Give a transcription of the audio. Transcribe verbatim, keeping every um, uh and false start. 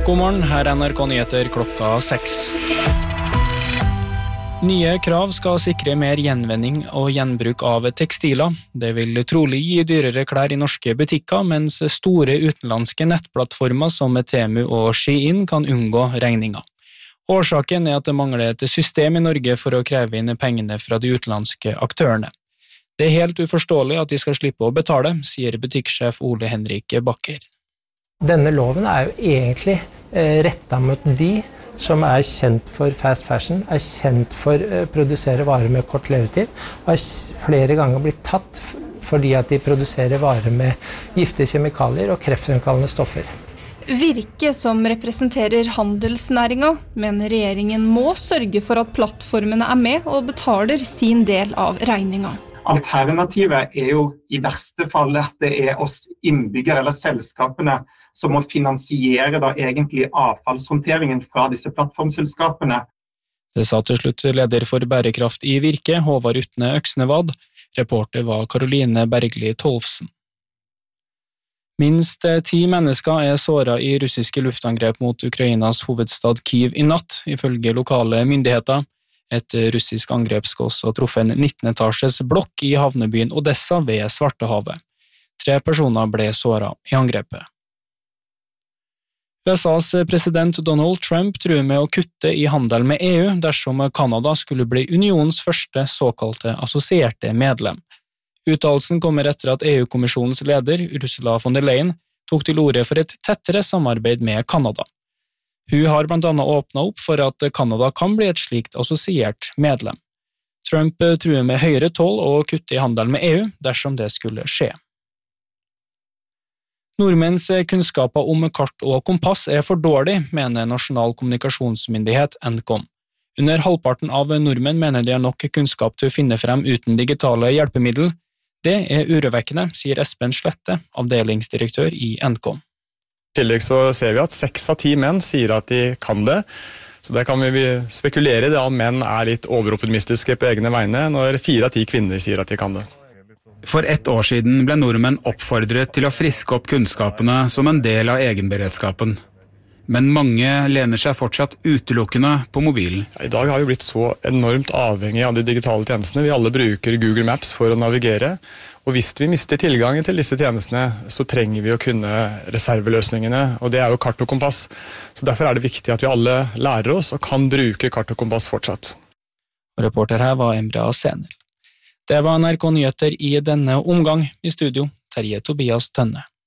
God morgen, her er N R K Nyheter klokka seks. Nye krav skal sikre mer gjenvinning og gjenbruk av tekstiler. Det vil trolig gi dyrere klær i norske butikker, mens store utenlandske nettplattformer som Temu og Shein kan unngå regninger. Årsaken er at det mangler et system i Norge for å kreve inn pengene fra de utenlandske aktørene. Det er helt uforståelig at de skal slippe å betale, sier butikksjef Ole Henrik Bakker. Denne loven er jo egentlig eh, rettet mot de som er kjent for fast fashion, er kjent for å eh, produsere varer med kort levetid, og er flere ganger blitt tatt fordi at de produserer varer med giftige kjemikalier og kreftfremkallende stoffer. Virke, som representerer handelsnæringa, mener regjeringen må sørge for at plattformene er med og betaler sin del av regninga. Alternativet er jo i verste fall at det er oss innbyggere eller selskapene som må finansiere da egentlig avfallshåndteringen fra disse plattformselskapene. Det sa til slutt leder for bærekraft i Virke, Håvard Utne Øksnevad. Reporter var Karoline Bergli Tolfsen. Minst ti mennesker er såret i russiske luftangrep mot Ukrainas hovedstad Kyiv i natt, ifølge lokale myndigheter. Et russisk angrep skal også truffe en nitten-etasjes blokk i havnebyen Odessa ved Svartehavet. Tre personer ble såret i angrepet. U S A's president Donald Trump truer med å kutte i handel med E U dersom Kanada skulle bli unionens første såkalte assosierte medlem. Uttalelsen kommer etter at E U-kommisjonens leder, Ursula von der Leyen, tok til orde for et tettere samarbeid med Kanada. Hun har blant annet åpnet opp for at Kanada kan bli et slikt assosiert medlem. Trump truer med høyere toll og kutte i handel med E U dersom det skulle skje. Nordmenns kunnskaper om kart og kompass er for dårlig, mener Nasjonal kommunikasjonsmyndighet Nkom. Under halvparten av nordmenn mener de har nok kunnskap til å finne frem uten digitale hjelpemiddel. Det er urovekkende, sier Espen Slette, avdelingsdirektør i Nkom. I tillegg så ser vi at seks av ti menn sier at de kan det, så der kan vi spekulere i det om menn er litt overoptimistiske på egne vegne, når fire av ti kvinner sier at de kan det. For ett år siden ble nordmenn oppfordret til å friske opp kunnskapene som en del av egenberedskapen. Men mange lener seg fortsatt utelukkende på mobilen. I dag har vi blitt så enormt avhengig av de digitale tjenestene. Vi alle bruker Google Maps for å navigere, og hvis vi mister tilgangen til disse tjenestene, så trenger vi å kunne reserveløsningene, og det er jo kart og kompass. Så derfor er det viktig at vi alle lærer oss og kan bruke kart og kompass fortsatt. Reporter her var Embra Senel. Det var N R K Nyheter i denne omgang. I studio, Terje Tobias Tønne.